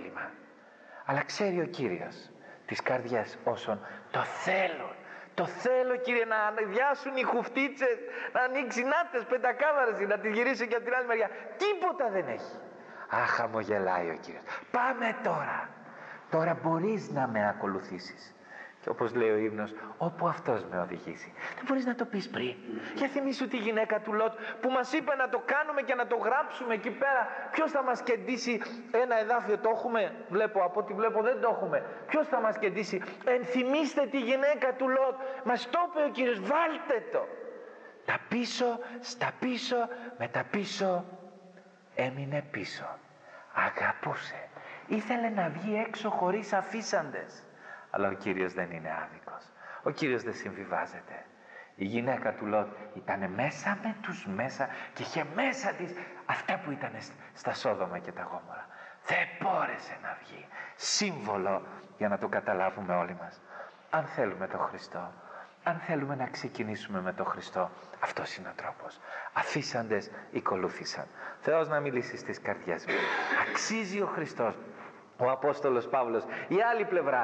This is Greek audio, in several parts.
πρόβλημα. Αλλά ξέρει ο Κύριος τις καρδιές όσων το θέλουν. Το θέλω, Κύριε, να ανεβιάσουν οι χουφτίτσες, να ανοίξει νάτες πεντακάμαρες, να τις γυρίσει και από την άλλη μεριά. Τίποτα δεν έχει. Αχ, χαμογελάει ο Κύριος. Πάμε τώρα. Τώρα μπορείς να με ακολουθήσεις. Και όπως λέει ο ύμνος, όπου αυτός με οδηγήσει. Δεν μπορείς να το πεις πριν. Για θυμίσου τη γυναίκα του Λότ που μας είπε να το κάνουμε και να το γράψουμε εκεί πέρα. Ποιος θα μας κεντήσει? Ένα εδάφιο το έχουμε? Βλέπω, από ό,τι βλέπω δεν το έχουμε. Ποιος θα μας κεντήσει? Ενθυμίστε τη γυναίκα του Λότ. Μας το είπε ο Κύριος, βάλτε το. Τα πίσω, στα πίσω, με τα πίσω έμεινε πίσω. Αγαπούσε. Ήθελε να βγει έξω χωρίς αφίσαντες. Αλλά ο Κύριος δεν είναι άδικος. Ο Κύριος δεν συμβιβάζεται. Η γυναίκα του Λότ ήταν μέσα με τους μέσα και είχε μέσα της αυτά που ήταν στα Σόδομα και τα Γόμορα. Δεν μπόρεσε να βγει. Σύμβολο για να το καταλάβουμε όλοι μας. Αν θέλουμε τον Χριστό, αν θέλουμε να ξεκινήσουμε με τον Χριστό, αυτός είναι ο τρόπος. Αφήσαντες οικολούθησαν. Θεός να μιλήσει στις καρδιές μας. Αξίζει ο Χριστός. Ο Απόστολος Παύλος, η άλλη πλευρά,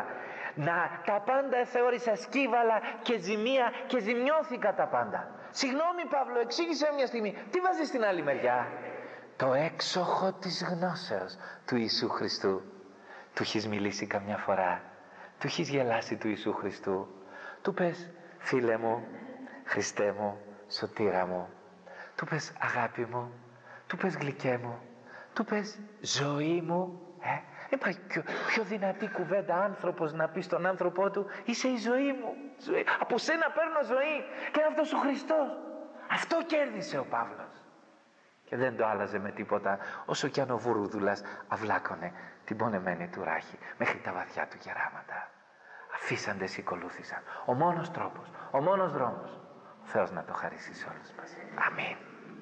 τα πάντα θεώρησα σκύβαλα και ζημία και ζημιώθηκα τα πάντα. Συγγνώμη Παύλο, εξήγησε μια στιγμή. Τι βάζεις στην άλλη μεριά? Το έξοχο της γνώσεως του Ιησού Χριστού. Του έχεις μιλήσει καμιά φορά? Του έχεις γελάσει του Ιησού Χριστού? Του πες φίλε μου, Χριστέ μου, σωτήρα μου? Του πες αγάπη μου? Του πες γλυκέ μου? Του πες ζωή μου? Υπάρχει πιο δυνατή κουβέντα άνθρωπος να πει στον άνθρωπό του? Είσαι η ζωή μου. Από σένα παίρνω ζωή. Και είναι αυτός ο Χριστός. Αυτό κέρδισε ο Παύλος. Και δεν το άλλαζε με τίποτα, όσο κι αν ο Βουρούδουλας αυλάκωνε την πονεμένη του ράχη μέχρι τα βαθιά του γεράματα. Αφήσαντες οικολούθησαν. Ο μόνος τρόπος, ο μόνος δρόμος. Ο Θεός να το χαρίσει σε όλους μας. Αμήν.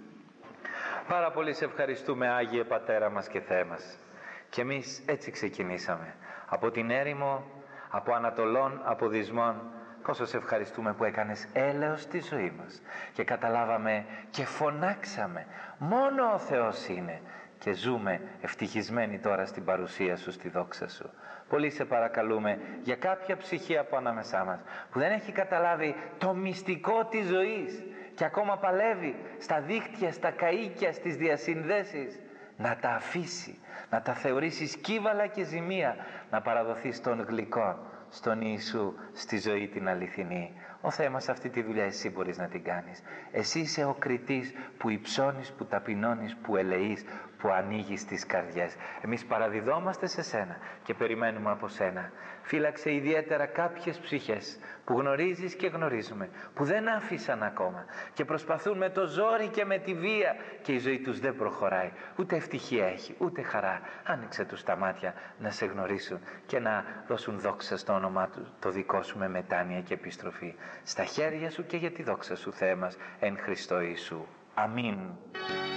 Πάρα πολύ σε ευχαριστούμε, Άγιε Πατέρα μας και Θεέ μας. Και εμείς έτσι ξεκινήσαμε. Από την έρημο, από ανατολών, από δυσμών. Πόσο σε ευχαριστούμε που έκανες έλεος στη ζωή μας. Και καταλάβαμε και φωνάξαμε. Μόνο ο Θεός είναι. Και ζούμε ευτυχισμένοι τώρα στην παρουσία Σου, στη δόξα Σου. Πολύ σε παρακαλούμε για κάποια ψυχή από ανάμεσά μας που δεν έχει καταλάβει το μυστικό της ζωής και ακόμα παλεύει στα δίχτυα, στα καΐκια, στις διασυνδέσεις, να τα αφήσει, να τα θεωρήσει σκύβαλα και ζημία, να παραδοθεί στον γλυκό, στον Ιησού, στη ζωή την αληθινή. Ο Θεέ μας, αυτή τη δουλειά εσύ μπορείς να την κάνεις. Εσύ είσαι ο κριτής που υψώνεις, που ταπεινώνεις, που ελεείς, που ανοίγεις τις καρδιές. Εμείς παραδιδόμαστε σε Σένα και περιμένουμε από Σένα. Φύλαξε ιδιαίτερα κάποιες ψυχές που γνωρίζεις και γνωρίζουμε, που δεν άφησαν ακόμα και προσπαθούν με το ζόρι και με τη βία και η ζωή τους δεν προχωράει. Ούτε ευτυχία έχει, ούτε χαρά. Άνοιξε τους τα μάτια να σε γνωρίσουν και να δώσουν δόξα στο όνομά του, το δικό Σου, με μετάνοια και επιστροφή. Στα χέρια Σου και για τη δόξα Σου, Θεέ μας, εν Χριστώ Ιησού. Αμήν.